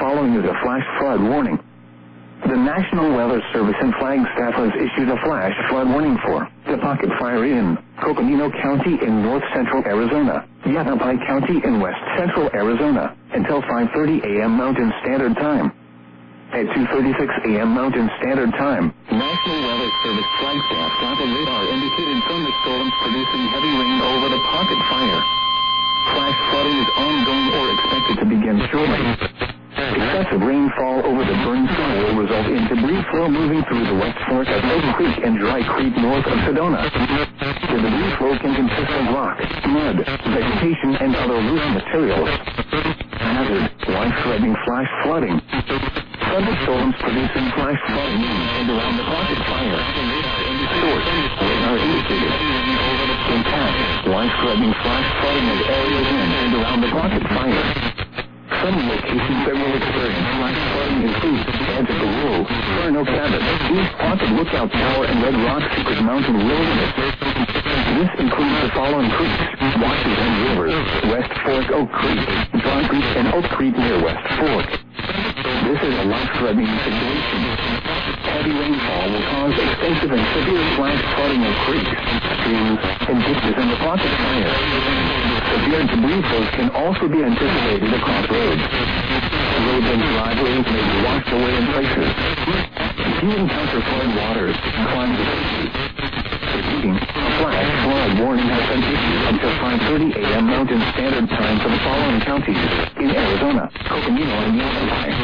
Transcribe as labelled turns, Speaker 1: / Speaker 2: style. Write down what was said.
Speaker 1: following is a flash flood warning. The National Weather Service in Flagstaff has issued a flash flood warning for the Pocket Fire in Coconino County in north-central Arizona, Yavapai County in west-central Arizona, until 5:30 a.m. Mountain Standard Time. At 2:36 a.m. Mountain Standard Time, National Weather Service Flagstaff got a radar indicating thunderstorms producing heavy rain over the Pocket Fire. Flash flooding is ongoing or expected to begin shortly. Excessive rainfall over the burned sky will result in debris flow moving through the West Fork of Oak Creek and Dry Creek north of Sedona. The debris flow can consist of rock, mud, vegetation, and other loose materials. Hazard, life-threatening flash flooding. Thunderstorms producing flash flooding in and around the Pocket Fire. Source, radar indicated. Impact, life-threatening flash flooding of areas in and around the Pocket Fire. Some locations that will experience flash flooding include Antico, Fresno Cabot, East Pocket Lookout Tower, and Red Rock Secret Mountain Wilderness. This includes the following creeks: Washington Rivers, West Fork Oak Creek, Dry Creek, and Oak Creek near West Fork. This is a life-threatening situation. Heavy rainfall will cause extensive and severe flash flooding of creeks, streams, and ditches in the Pocket Fire. Severe debris flows can also be anticipated across roads. Roads and driveways may be washed away in places. If you encounter flood waters, climb to safety. Repeating, a flash flood warning has been issued until 5:30 a.m. Mountain Standard Time for the following counties in Arizona, Coconino, and Yavapai.